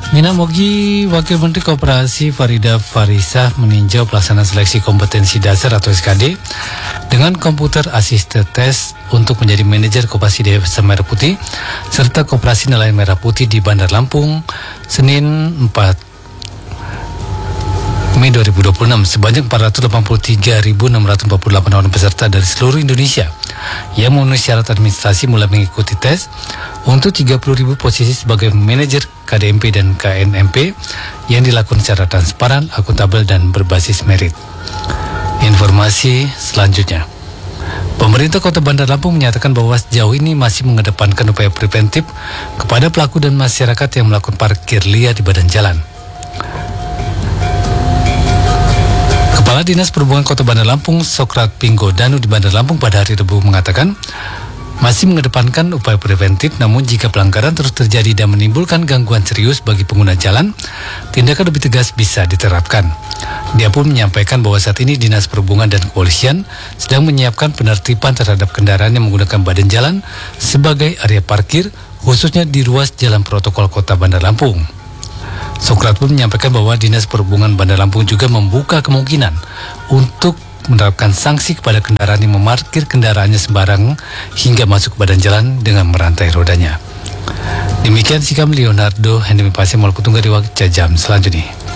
Mina Mogi, Wakil Menteri Koperasi Farida Farisah meninjau pelaksanaan seleksi kompetensi dasar atau SKD dengan komputer assisted test untuk menjadi manajer Koperasi Desa Merah Putih serta Koperasi Nelayan Merah Putih di Bandar Lampung, Senin 4 Mei 2026. Sebanyak 483.648 orang peserta dari seluruh Indonesia yang memenuhi syarat administrasi mulai mengikuti tes untuk 30.000 posisi sebagai manajer KDMP dan KNMP yang dilakukan secara transparan, akuntabel, dan berbasis merit. Informasi selanjutnya. Pemerintah Kota Bandar Lampung menyatakan bahwa sejauh ini masih mengedepankan upaya preventif kepada pelaku dan masyarakat yang melakukan parkir liar di badan jalan. Kepala Dinas Perhubungan Kota Bandar Lampung, Sokrat Pinggo Danu di Bandar Lampung pada hari Rabu mengatakan masih mengedepankan upaya preventif, namun jika pelanggaran terus terjadi dan menimbulkan gangguan serius bagi pengguna jalan, tindakan lebih tegas bisa diterapkan. Dia pun menyampaikan bahwa saat ini Dinas Perhubungan dan Kepolisian sedang menyiapkan penertiban terhadap kendaraan yang menggunakan badan jalan sebagai area parkir, khususnya di ruas jalan protokol Kota Bandar Lampung. Sokrat pun menyampaikan bahwa Dinas Perhubungan Bandar Lampung juga membuka kemungkinan untuk menerapkan sanksi kepada kendaraan yang memarkir kendaraannya sembarang hingga masuk ke badan jalan dengan merantai rodanya. Demikian sikap Leonardo Hendemi Pasir Maluku Tunggal di waktu jam selanjutnya.